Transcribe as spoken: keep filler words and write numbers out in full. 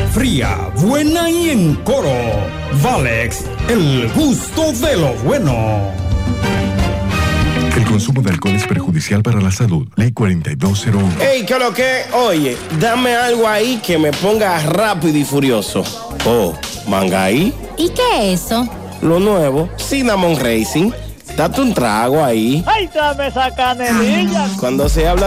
fría, buena y en coro. Valex, el gusto de lo bueno. El consumo de alcohol es perjudicial para la salud. Ley cuarenta y dos cero uno. Ey, ¿qué es lo que? Oye, dame algo ahí que me ponga rápido y furioso. Oh, Mangaí. ¿Y qué es eso? Lo nuevo, Cinnamon Racing. Date un trago ahí. ¡Ay, dame esa canelilla! Cuando se habla